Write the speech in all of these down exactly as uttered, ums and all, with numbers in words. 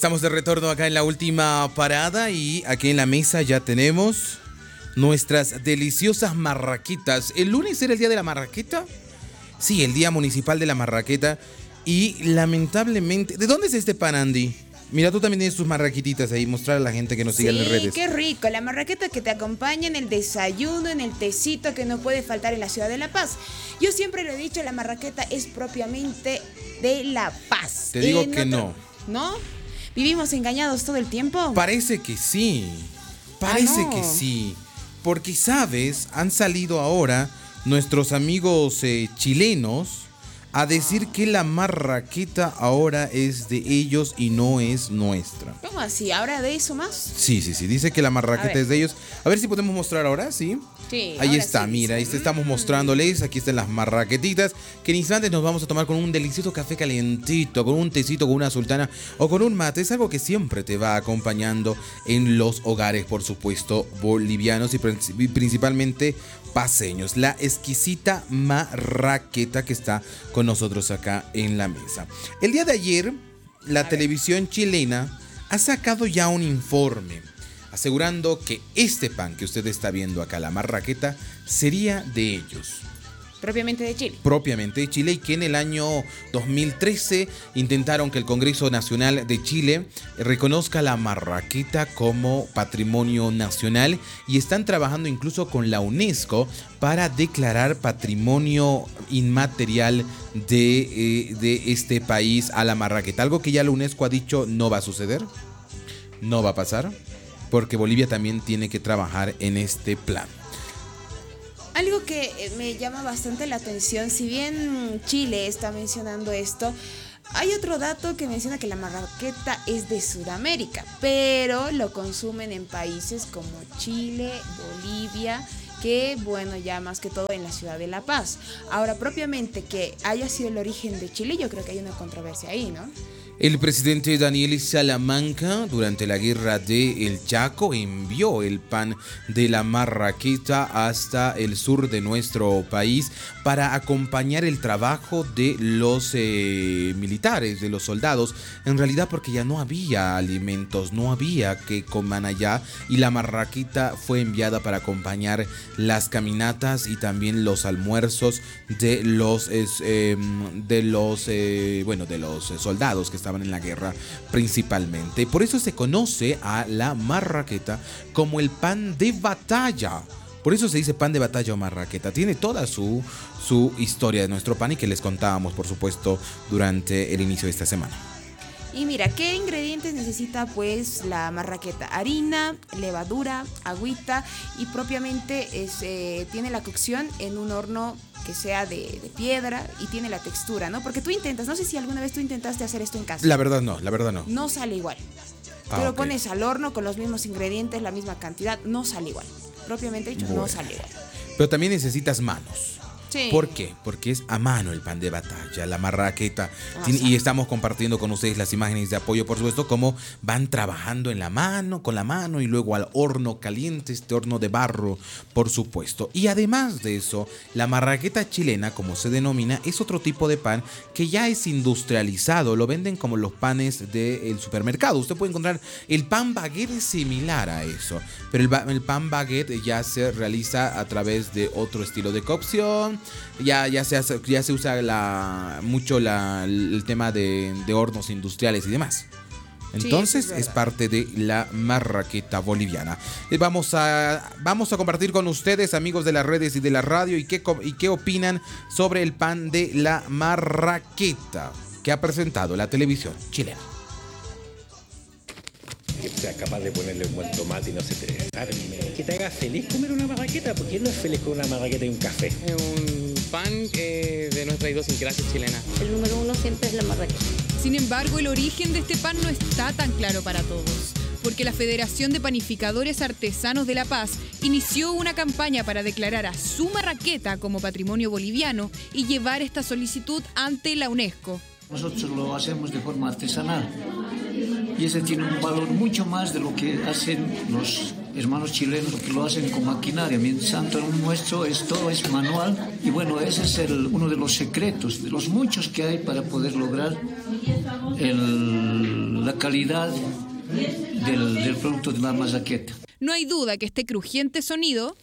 Estamos de retorno acá en la última parada y aquí en la mesa ya tenemos nuestras deliciosas marraquitas. ¿El lunes era el día de la marraqueta? Sí, el día municipal de la marraqueta. Y lamentablemente... ¿De dónde es este pan, Andy? Mira, tú también tienes tus marraquititas ahí, mostrar a la gente que nos siga sí, en las redes. Qué rico, la marraqueta que te acompaña en el desayuno, en el tecito que no puede faltar en la ciudad de La Paz. Yo siempre lo he dicho, la marraqueta es propiamente de La Paz. Te digo en que otro... no. ¿No? ¿Vivimos engañados todo el tiempo? Parece que sí, parece ah, no. que sí, porque sabes, han salido ahora nuestros amigos eh, chilenos a decir que la marraqueta ahora es de ellos y no es nuestra. ¿Cómo así? ¿Ahora de eso más? Sí, sí, sí, dice que la marraqueta es de ellos. A ver si podemos mostrar ahora, ¿sí? Sí, ahí ahora está, sí, mira, ahí dice. estamos mostrándoles, aquí están las marraquetitas, que en instantes nos vamos a tomar con un delicioso café calientito, con un tecito, con una sultana o con un mate. Es algo que siempre te va acompañando en los hogares, por supuesto, bolivianos y principalmente paseños. La exquisita marraqueta que está con nosotros acá en la mesa. El día de ayer, la televisión chilena ha sacado ya un informe asegurando que este pan que usted está viendo acá, la marraqueta, sería de ellos. Propiamente de Chile. Propiamente de Chile, y que en el año dos mil trece intentaron que el Congreso Nacional de Chile reconozca la marraqueta como patrimonio nacional y están trabajando incluso con la UNESCO para declarar patrimonio inmaterial de, eh, de este país a la marraqueta. Algo que ya la UNESCO ha dicho no va a suceder, no va a pasar, porque Bolivia también tiene que trabajar en este plan. Algo que me llama bastante la atención, si bien Chile está mencionando esto, hay otro dato que menciona que la marraqueta es de Sudamérica, pero lo consumen en países como Chile, Bolivia, que bueno, ya más que todo en la ciudad de La Paz. Ahora, propiamente que haya sido el origen de Chile, yo creo que hay una controversia ahí, ¿no? El presidente Daniel Salamanca, durante la guerra de El Chaco, envió el pan de la marraqueta hasta el sur de nuestro país para acompañar el trabajo de los eh, militares, de los soldados. En realidad porque ya no había alimentos, no había que coman allá, y la marraqueta fue enviada para acompañar las caminatas y también los almuerzos de los, eh, de los, eh, bueno, de los soldados que estaban en la guerra principalmente. Por eso se conoce a la marraqueta como el pan de batalla. Por eso se dice pan de batalla o marraqueta. Tiene toda su, su historia de nuestro pan y que les contábamos, por supuesto, durante el inicio de esta semana. Y mira, ¿qué ingredientes necesita pues la marraqueta? Harina, levadura, agüita y propiamente es, eh, tiene la cocción en un horno que sea de, de piedra y tiene la textura, ¿no? Porque tú intentas, no sé si alguna vez tú intentaste hacer esto en casa. La verdad no, la verdad no. No sale igual. Ah, Tú lo okay. pones al horno con los mismos ingredientes, la misma cantidad, no sale igual. Propiamente dicho, Bueno. no sale igual. Pero también necesitas manos. Sí. ¿Por qué? Porque es a mano el pan de batalla, la marraqueta. Ah, Tiene- sí. y estamos compartiendo con ustedes las imágenes de apoyo, por supuesto, cómo van trabajando en la mano, con la mano y luego al horno caliente, este horno de barro, por supuesto. Y además de eso, la marraqueta chilena, como se denomina, es otro tipo de pan que ya es industrializado. Lo venden como los panes del supermercado. Usted puede encontrar el pan baguette, es similar a eso, pero el, ba- el pan baguette ya se realiza a través de otro estilo de cocción. Ya, ya, se, hace, ya se usa la, mucho la, el tema de, de hornos industriales y demás. Entonces sí, es es, verdad. parte de la marraqueta boliviana. Eh, Vamos a, vamos a compartir con ustedes, amigos de las redes y de la radio, y qué, co- y qué opinan sobre el pan de la marraqueta que ha presentado la televisión chilena. Que seas capaz de ponerle un buen tomate y no se te desarme. Que te haga feliz comer una marraqueta, porque ¿quién no es feliz con una marraqueta y un café? Es un pan eh, de nuestra idiosincrasia chilena. El número uno siempre es la marraqueta. Sin embargo, el origen de este pan no está tan claro para todos, porque la Federación de Panificadores Artesanos de La Paz inició una campaña para declarar a su marraqueta como patrimonio boliviano y llevar esta solicitud ante la UNESCO. Nosotros lo hacemos de forma artesanal y ese tiene un valor mucho más de lo que hacen los hermanos chilenos, que lo hacen con maquinaria. Mientras tanto, en nuestro es, todo es manual, y bueno, ese es el, uno de los secretos, de los muchos que hay para poder lograr el la calidad del, del producto de la marraqueta. No hay duda que este crujiente sonido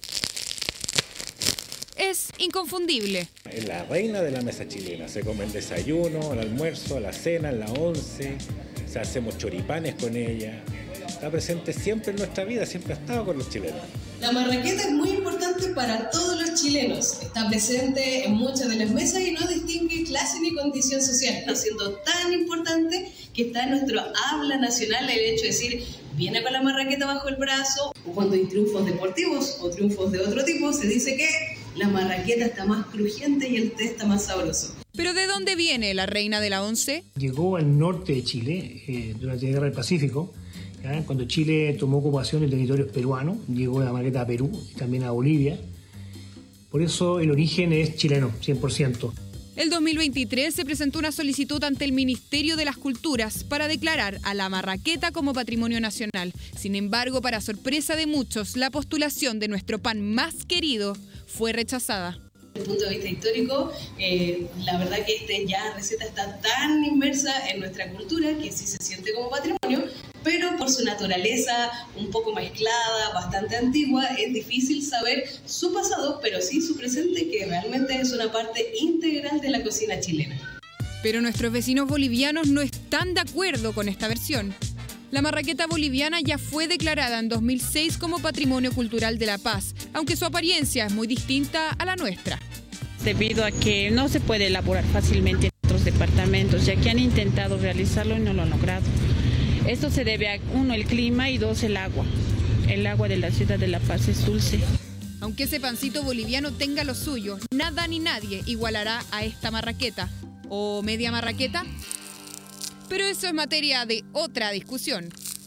es inconfundible. Es la reina de la mesa chilena. Se come el desayuno, el almuerzo, la cena, la once. O sea, hacemos choripanes con ella. Está presente siempre en nuestra vida, siempre ha estado con los chilenos. La marraqueta es muy importante para todos los chilenos. Está presente en muchas de las mesas y no distingue clase ni condición social, está siendo tan importante que está en nuestro habla nacional el hecho de decir, viene con la marraqueta bajo el brazo, o cuando hay triunfos deportivos o triunfos de otro tipo, se dice que la marraqueta está más crujiente y el té está más sabroso. ¿Pero de dónde viene la reina de la once? Llegó al norte de Chile eh, durante la Guerra del Pacífico. ¿Ya? Cuando Chile tomó ocupación de territorios peruanos, llegó la marraqueta a Perú y también a Bolivia. Por eso el origen es chileno, cien por ciento. El dos mil veintitrés se presentó una solicitud ante el Ministerio de las Culturas para declarar a la marraqueta como patrimonio nacional. Sin embargo, para sorpresa de muchos, la postulación de nuestro pan más querido fue rechazada. Desde el punto de vista histórico, eh, la verdad que esta ya receta está tan inmersa en nuestra cultura que sí se siente como patrimonio, pero por su naturaleza un poco mezclada, bastante antigua, es difícil saber su pasado, pero sí su presente, que realmente es una parte integral de la cocina chilena. Pero nuestros vecinos bolivianos no están de acuerdo con esta versión. La marraqueta boliviana ya fue declarada en dos mil seis como Patrimonio Cultural de La Paz, aunque su apariencia es muy distinta a la nuestra. Debido a que no se puede elaborar fácilmente en otros departamentos, ya que han intentado realizarlo y no lo han logrado. Esto se debe a, uno, el clima y dos, el agua. El agua de la ciudad de La Paz es dulce. Aunque ese pancito boliviano tenga lo suyo, nada ni nadie igualará a esta marraqueta. ¿O media marraqueta? Pero eso es materia de otra discusión.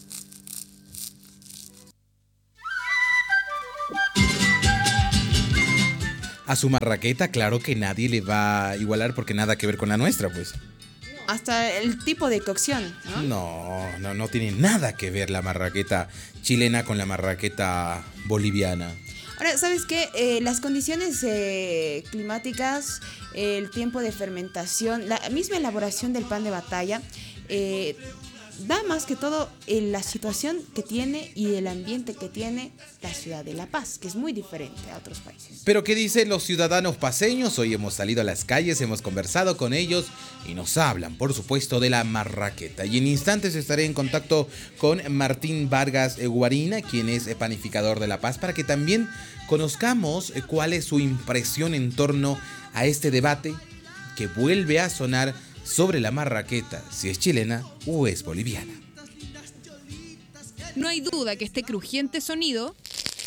A su marraqueta, claro que nadie le va a igualar porque nada que ver con la nuestra, pues. Hasta el tipo de cocción, ¿no? No, no, no tiene nada que ver la marraqueta chilena con la marraqueta boliviana. Ahora, ¿sabes qué? Eh, las condiciones eh, climáticas, eh, el tiempo de fermentación, la misma elaboración del pan de batalla, eh, da más que todo en la situación que tiene y el ambiente que tiene la ciudad de La Paz, que es muy diferente a otros países. Pero ¿qué dicen los ciudadanos paceños? Hoy hemos salido a las calles, hemos conversado con ellos y nos hablan, por supuesto, de la marraqueta. Y en instantes estaré en contacto con Martín Vargas Guarina, quien es panificador de La Paz, para que también conozcamos cuál es su impresión en torno a este debate que vuelve a sonar sobre la marraqueta, si es chilena o es boliviana. No hay duda que este crujiente sonido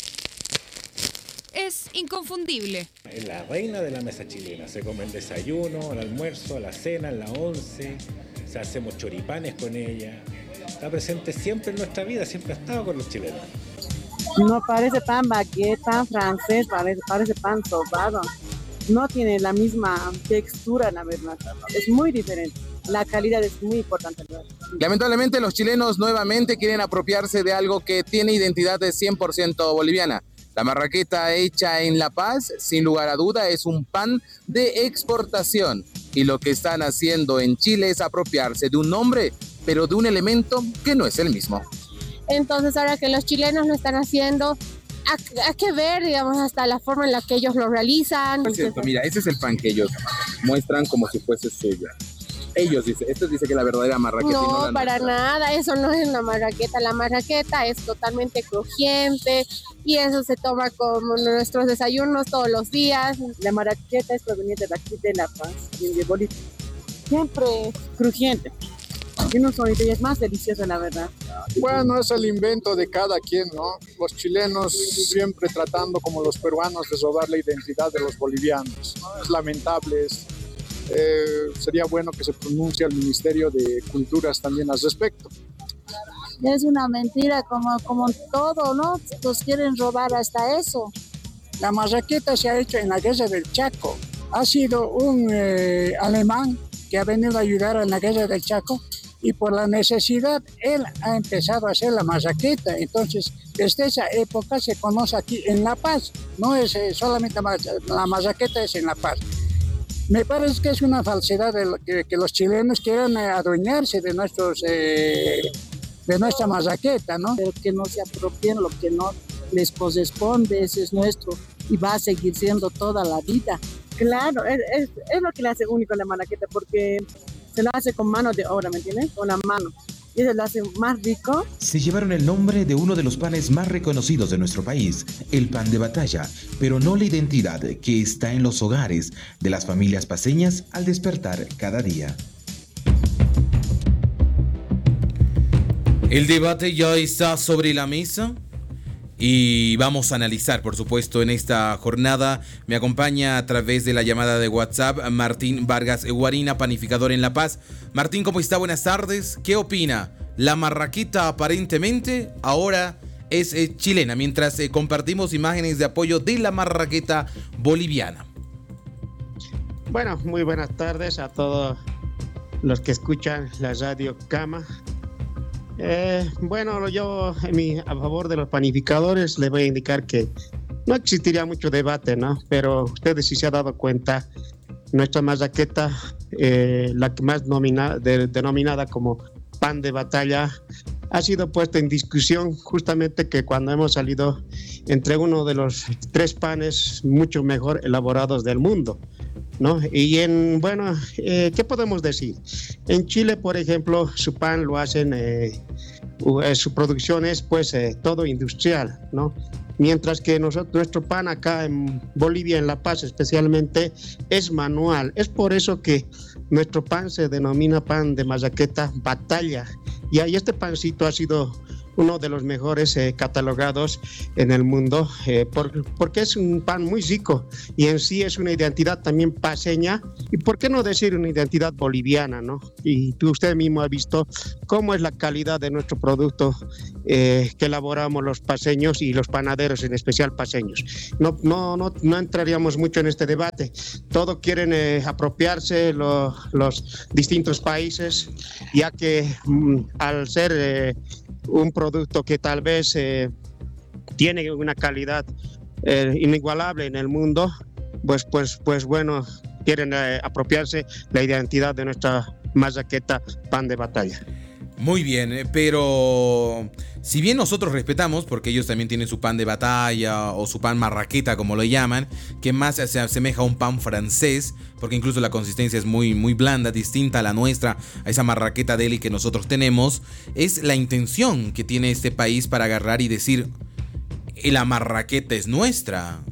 es inconfundible. Es la reina de la mesa chilena. Se come el desayuno, el almuerzo, la cena, la once. O sea, hacemos choripanes con ella. Está presente siempre en nuestra vida, siempre ha estado con los chilenos. No parece pan baguette francés, parece, parece pan sobado. No tiene la misma textura, la verdad. Es muy diferente. La calidad es muy importante. Lamentablemente los chilenos nuevamente quieren apropiarse de algo que tiene identidad de cien por ciento boliviana. La marraqueta hecha en La Paz, sin lugar a duda, es un pan de exportación. Y lo que están haciendo en Chile es apropiarse de un nombre, pero de un elemento que no es el mismo. Entonces ahora que los chilenos lo están haciendo, hay que ver, digamos, hasta la forma en la que ellos lo realizan. Es cierto, mira, ese es el pan que ellos muestran como si fuese suyo. Ellos dicen, esto dice que la verdadera marraqueta. No, no la para nuestra. nada, eso no es una marraqueta. La marraqueta es totalmente crujiente y eso se toma como nuestros desayunos todos los días. La marraqueta es proveniente de aquí de La Paz, de Bolivia. Siempre crujiente. Tiene un sonito y es más delicioso, la verdad. Bueno, es el invento de cada quien, ¿no? Los chilenos siempre tratando como los peruanos de robar la identidad de los bolivianos, ¿no? Es lamentable, es, eh, sería bueno que se pronuncie al Ministerio de Culturas también al respecto. Es una mentira como, como todo, ¿no? Nos quieren robar hasta eso. La marraqueta se ha hecho en la guerra del Chaco. Ha sido un eh, alemán que ha venido a ayudar en la guerra del Chaco. Y por la necesidad, él ha empezado a hacer la marraqueta. Entonces, desde esa época se conoce aquí en La Paz. No es eh, solamente la marraqueta, es en La Paz. Me parece que es una falsedad de lo que, que los chilenos quieran eh, adueñarse de nuestros eh, de nuestra marraqueta, ¿no? Pero que no se apropien lo que no les corresponde, ese es nuestro y va a seguir siendo toda la vida. Claro, es, es, es lo que le hace único a la marraqueta, porque se lo hace con mano de obra, ¿me entiendes? Con la mano. Y eso lo hace más rico. Se llevaron el nombre de uno de los panes más reconocidos de nuestro país, el pan de batalla, pero no la identidad que está en los hogares de las familias paceñas al despertar cada día. El debate ya está sobre la mesa y vamos a analizar, por supuesto, en esta jornada. Me acompaña a través de la llamada de WhatsApp Martín Vargas Guarina, panificador en La Paz. Martín, ¿cómo está? Buenas tardes. ¿Qué opina? La marraqueta aparentemente ahora es eh, chilena, mientras eh, compartimos imágenes de apoyo de la marraqueta boliviana. Bueno, muy buenas tardes a todos los que escuchan la radio Cama. Eh, bueno, yo en mi, a favor de los panificadores les voy a indicar que no existiría mucho debate, ¿no? Pero ustedes sí se han dado cuenta, nuestra marraqueta, eh, la que más nomina, de, denominada como pan de batalla, ha sido puesta en discusión justamente que cuando hemos salido entre uno de los tres panes mucho mejor elaborados del mundo, ¿no? Y en, bueno, eh, ¿qué podemos decir? En Chile, por ejemplo, su pan lo hacen, eh, su producción es pues eh, todo industrial, ¿no? Mientras que nosotros, nuestro pan acá en Bolivia, en La Paz especialmente, es manual. Es por eso que nuestro pan se denomina pan de marraqueta batalla. Y ahí este pancito ha sido uno de los mejores eh, catalogados en el mundo, eh, por, porque es un pan muy rico y en sí es una identidad también paceña y por qué no decir una identidad boliviana, ¿no? Y usted mismo ha visto cómo es la calidad de nuestro producto eh, que elaboramos los paceños y los panaderos, en especial paceños. No, no, no, no entraríamos mucho en este debate. Todos quieren eh, apropiarse lo, los distintos países, ya que mm, al ser eh, un producto que tal vez eh, tiene una calidad eh, inigualable en el mundo, pues, pues, pues bueno, quieren eh, apropiarse la identidad de nuestra marraqueta pan de batalla. Muy bien, pero si bien nosotros respetamos, porque ellos también tienen su pan de batalla o su pan marraqueta, como lo llaman, que más se asemeja a un pan francés, porque incluso la consistencia es muy, muy blanda, distinta a la nuestra, a esa marraqueta deli que nosotros tenemos, es la intención que tiene este país para agarrar y decir, la marraqueta es nuestra.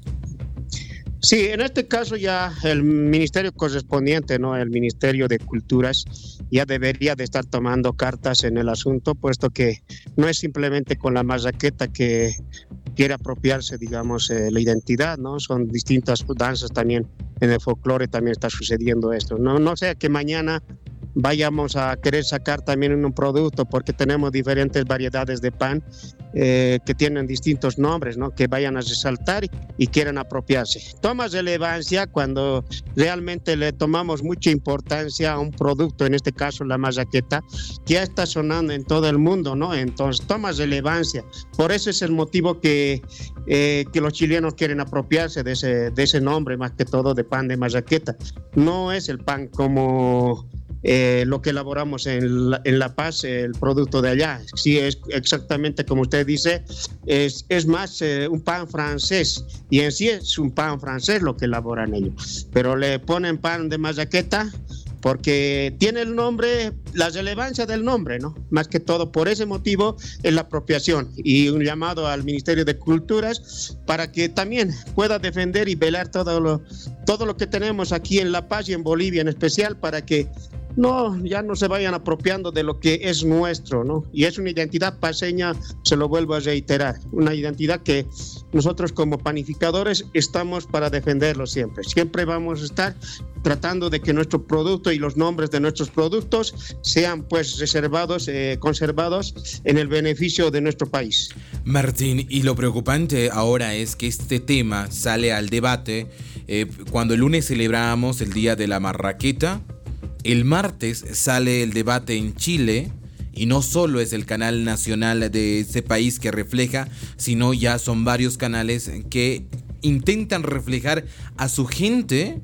Sí, en este caso ya el ministerio correspondiente, ¿no? El Ministerio de Culturas ya debería de estar tomando cartas en el asunto, puesto que no es simplemente con la marraqueta que quiere apropiarse, digamos, eh, la identidad, ¿no? Son distintas danzas también, en el folclore también está sucediendo esto. No, no sea que mañana vayamos a querer sacar también un producto, porque tenemos diferentes variedades de pan eh, que tienen distintos nombres, ¿no? Que vayan a resaltar y, y quieran apropiarse. Toma relevancia cuando realmente le tomamos mucha importancia a un producto, en este caso la marraqueta, que ya está sonando en todo el mundo, ¿no? Entonces toma relevancia. Por eso es el motivo que, eh, que los chilenos quieren apropiarse de ese, de ese nombre, más que todo de pan de marraqueta. No es el pan como Eh, lo que elaboramos en La, en La Paz, el producto de allá. Sí, es exactamente como usted dice, es, es más eh, un pan francés, y en sí es un pan francés lo que elaboran ellos, pero le ponen pan de marraqueta porque tiene el nombre, la relevancia del nombre, ¿no? Más que todo por ese motivo es la apropiación, y un llamado al Ministerio de Culturas para que también pueda defender y velar todo lo, todo lo que tenemos aquí en La Paz y en Bolivia en especial, para que no, ya no se vayan apropiando de lo que es nuestro, ¿no? Y es una identidad paceña, se lo vuelvo a reiterar, una identidad que nosotros como panificadores estamos para defenderlo siempre. Siempre vamos a estar tratando de que nuestro producto y los nombres de nuestros productos sean pues reservados, eh, conservados en el beneficio de nuestro país. Martín, y lo preocupante ahora es que este tema sale al debate eh, cuando el lunes celebramos el Día de la Marraqueta. El martes sale el debate en Chile, y no solo es el canal nacional de ese país que refleja, sino ya son varios canales que intentan reflejar a su gente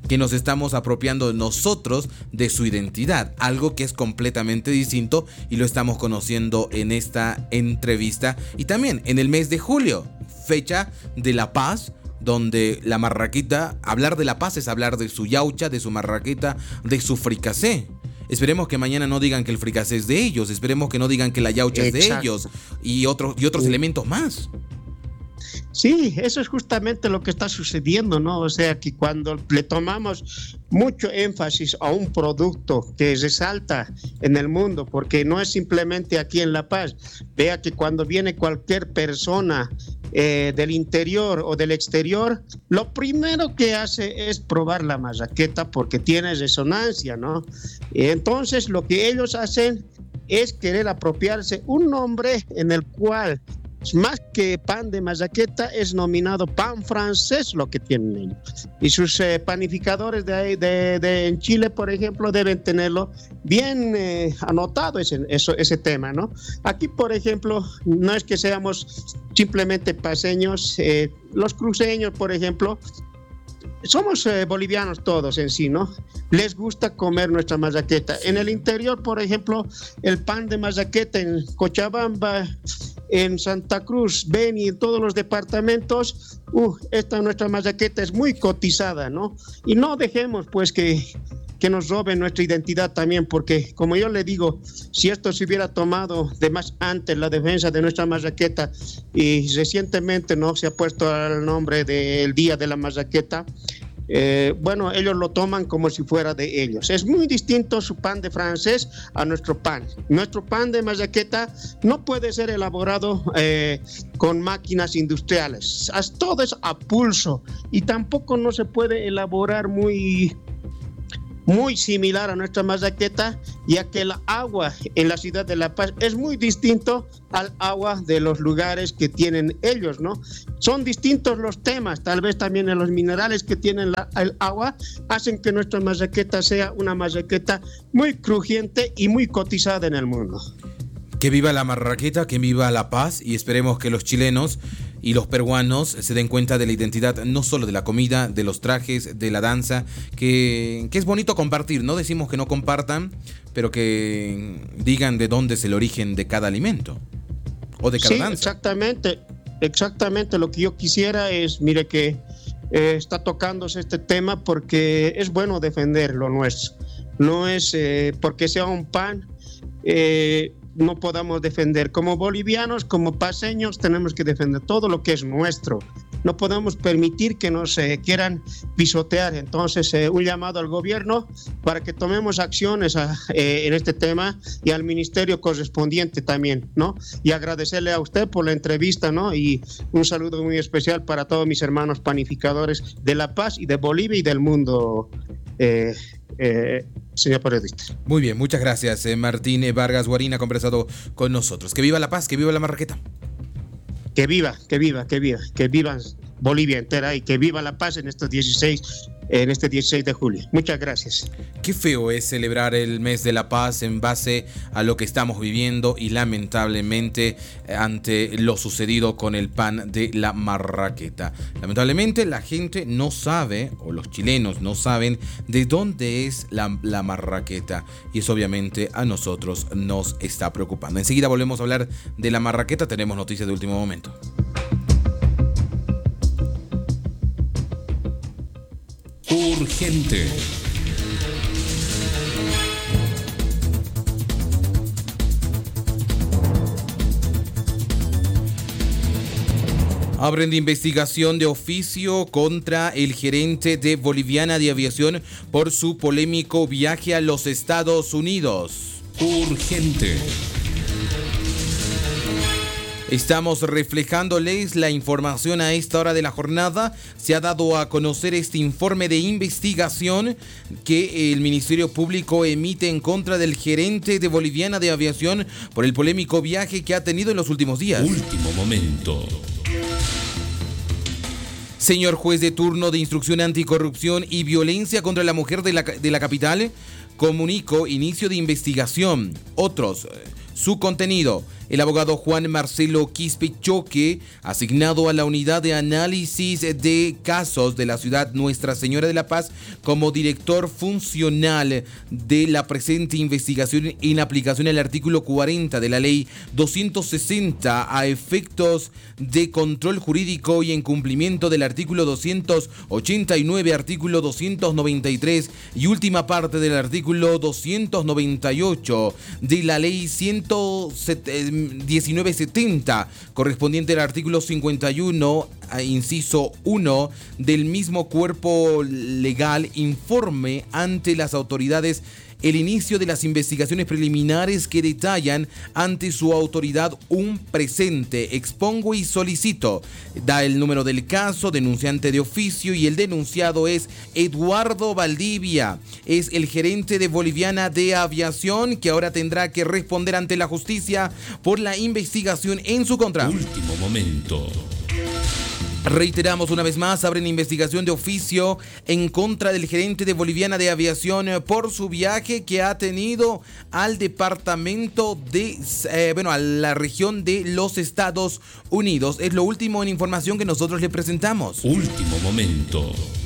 que nos estamos apropiando nosotros de su identidad, algo que es completamente distinto y lo estamos conociendo en esta entrevista. Y también en el mes de julio, fecha de la paz, donde la marraqueta, hablar de la paz es hablar de su yaucha, de su marraqueta, de su fricasé. Esperemos que mañana no digan que el fricasé es de ellos, esperemos que no digan que la yaucha es de ellos y otros, y otros elementos más. Sí, eso es justamente lo que está sucediendo, ¿no? O sea, que cuando le tomamos mucho énfasis a un producto que resalta en el mundo, porque no es simplemente aquí en La Paz, vea que cuando viene cualquier persona eh, del interior o del exterior, lo primero que hace es probar la marraqueta porque tiene resonancia, ¿no? Y entonces lo que ellos hacen es querer apropiarse un nombre en el cual más que pan de marraqueta es nominado pan francés lo que tienen ellos. Y sus eh, panificadores de, ahí, de, de en Chile, por ejemplo, deben tenerlo bien eh, anotado ese, eso, ese tema, ¿no? Aquí, por ejemplo, no es que seamos simplemente paseños, eh, los cruceños, por ejemplo, somos eh, bolivianos todos en sí, ¿no? Les gusta comer nuestra marraqueta. En el interior, por ejemplo, el pan de marraqueta en Cochabamba, en Santa Cruz, Beni, en todos los departamentos, uh, esta nuestra marraqueta es muy cotizada, ¿no? Y no dejemos pues que, que nos roben nuestra identidad también, porque como yo le digo, si esto se hubiera tomado de más antes la defensa de nuestra marraqueta y recientemente no se ha puesto el nombre del Día de la Marraqueta, Eh, bueno, ellos lo toman como si fuera de ellos. Es muy distinto su pan de francés a nuestro pan. Nuestro pan de marraqueta no puede ser elaborado eh, con máquinas industriales. Todo es a pulso y tampoco no se puede elaborar muy... muy similar a nuestra marraqueta, ya que el agua en la ciudad de La Paz es muy distinto al agua de los lugares que tienen ellos, ¿no? Son distintos los temas, tal vez también en los minerales que tienen la, el agua, hacen que nuestra marraqueta sea una marraqueta muy crujiente y muy cotizada en el mundo. Que viva la marraqueta, que viva la paz y esperemos que los chilenos y los peruanos se den cuenta de la identidad no solo de la comida, de los trajes, de la danza, que, que es bonito compartir, no decimos que no compartan, pero que digan de dónde es el origen de cada alimento o de cada sí, danza. Exactamente, exactamente lo que yo quisiera es, mire que eh, está tocándose este tema porque es bueno defender lo nuestro, no es eh, porque sea un pan eh, no podamos defender. Como bolivianos, como paseños, tenemos que defender todo lo que es nuestro. No podemos permitir que nos eh, quieran pisotear. Entonces, eh, un llamado al gobierno para que tomemos acciones a, eh, en este tema y al ministerio correspondiente también, ¿no? Y agradecerle a usted por la entrevista, ¿no? Y un saludo muy especial para todos mis hermanos panificadores de La Paz y de Bolivia y del mundo, eh, eh, señor periodista. Muy bien, muchas gracias. Eh, Martín Vargas Guarín ha conversado con nosotros. Que viva La Paz, que viva la marraqueta. Que viva, que viva, que viva, que viva Bolivia entera y que viva La Paz en estos dieciséis, en este dieciséis de julio. Muchas gracias. Qué feo es celebrar el mes de la paz en base a lo que estamos viviendo y lamentablemente ante lo sucedido con el pan de la marraqueta. Lamentablemente la gente no sabe, o los chilenos no saben, de dónde es la, la marraqueta y eso obviamente a nosotros nos está preocupando. Enseguida volvemos a hablar de la marraqueta, tenemos noticias de último momento. Urgente. Abren de investigación de oficio contra el gerente de Boliviana de Aviación por su polémico viaje a los Estados Unidos. Urgente. Estamos reflejándoles la información a esta hora de la jornada. Se ha dado a conocer este informe de investigación que el Ministerio Público emite en contra del gerente de Boliviana de Aviación por el polémico viaje que ha tenido en los últimos días. Último momento. Señor juez de turno de Instrucción Anticorrupción y Violencia contra la Mujer de la, de la capital, comunico inicio de investigación. Otros su contenido. El abogado Juan Marcelo Quispe-Choque, asignado a la unidad de análisis de casos de la ciudad Nuestra Señora de la Paz como director funcional de la presente investigación en aplicación al artículo cuarenta de la ley doscientos sesenta a efectos de control jurídico y en cumplimiento del artículo doscientos ochenta y nueve, artículo doscientos noventa y tres y última parte del artículo doscientos noventa y ocho de la ley ciento diecinueve setenta, correspondiente al artículo cincuenta y uno, inciso uno del mismo cuerpo legal, informe ante las autoridades el inicio de las investigaciones preliminares que detallan ante su autoridad un presente. Expongo y solicito. Da el número del caso, denunciante de oficio, y el denunciado es Eduardo Valdivia. Es el gerente de Boliviana de Aviación, que ahora tendrá que responder ante la justicia por la investigación en su contra. Último momento. Reiteramos una vez más, abren investigación de oficio en contra del gerente de Boliviana de Aviación por su viaje que ha tenido al departamento de, eh, bueno, a la región de los Estados Unidos. Es lo último en información que nosotros le presentamos. Último momento.